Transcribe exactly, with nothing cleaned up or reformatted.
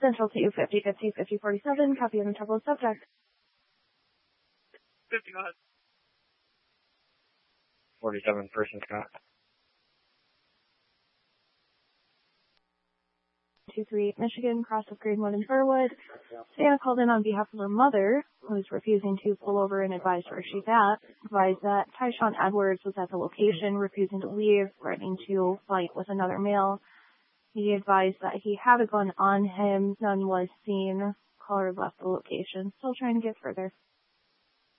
Central two fifty fifty fifty forty-seven, copy of the trouble subject. fifty, go ahead. forty-seven, person Scott. two three eight Michigan, cross of Greenwood and Burwood. Santa called in on behalf of her mother, who is refusing to pull over and advised where she's at. Advised that Tyshawn Edwards was at the location, refusing to leave, threatening to fight with another male. He advised that he had a gun on him. None was seen. Caller left the location. Still trying to get further.